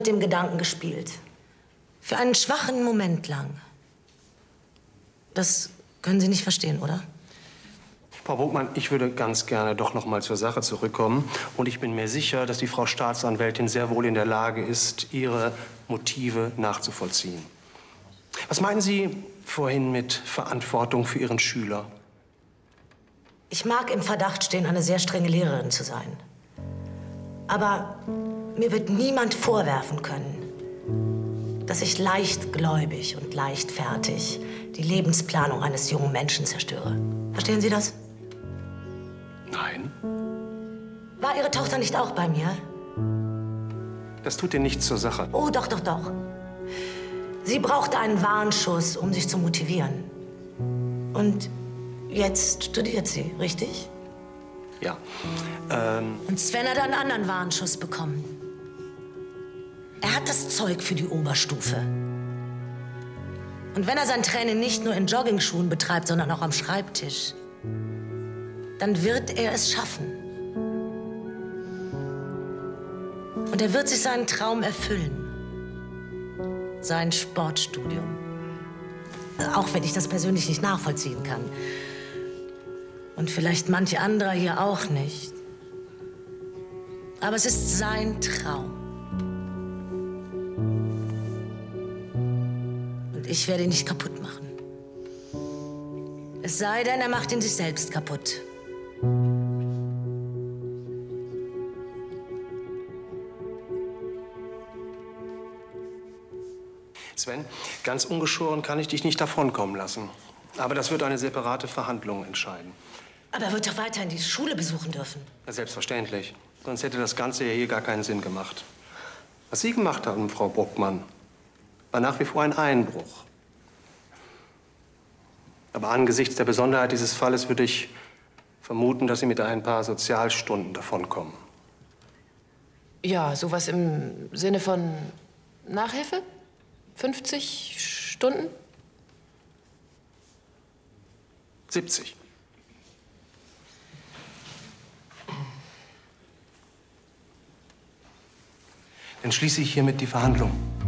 mit dem Gedanken gespielt. Für einen schwachen Moment lang. Das können Sie nicht verstehen, oder? Frau Burgmann, ich würde ganz gerne doch noch mal zur Sache zurückkommen. Und ich bin mir sicher, dass die Frau Staatsanwältin sehr wohl in der Lage ist, ihre Motive nachzuvollziehen. Was meinen Sie vorhin mit Verantwortung für Ihren Schüler? Ich mag im Verdacht stehen, eine sehr strenge Lehrerin zu sein. Aber mir wird niemand vorwerfen können, dass ich leichtgläubig und leichtfertig die Lebensplanung eines jungen Menschen zerstöre. Verstehen Sie das? Nein. War Ihre Tochter nicht auch bei mir? Das tut dir nichts zur Sache. Oh, doch, doch, doch. Sie brauchte einen Warnschuss, um sich zu motivieren. Und jetzt studiert sie, richtig? Ja. Und Sven hat einen anderen Warnschuss bekommen. Er hat das Zeug für die Oberstufe. Und wenn er sein Training nicht nur in Joggingschuhen betreibt, sondern auch am Schreibtisch, dann wird er es schaffen. Und er wird sich seinen Traum erfüllen. Sein Sportstudium. Auch wenn ich das persönlich nicht nachvollziehen kann. Und vielleicht manche andere hier auch nicht. Aber es ist sein Traum. Und ich werde ihn nicht kaputt machen. Es sei denn, er macht ihn sich selbst kaputt. Sven, ganz ungeschoren kann ich dich nicht davonkommen lassen. Aber das wird eine separate Verhandlung entscheiden. Aber er wird doch weiterhin die Schule besuchen dürfen. Ja, selbstverständlich. Sonst hätte das Ganze ja hier gar keinen Sinn gemacht. Was Sie gemacht haben, Frau Burgmann, war nach wie vor ein Einbruch. Aber angesichts der Besonderheit dieses Falles würde ich vermuten, dass Sie mit ein paar Sozialstunden davonkommen. Ja, sowas im Sinne von Nachhilfe? 50 Stunden? 70. Dann schließe ich hiermit die Verhandlung.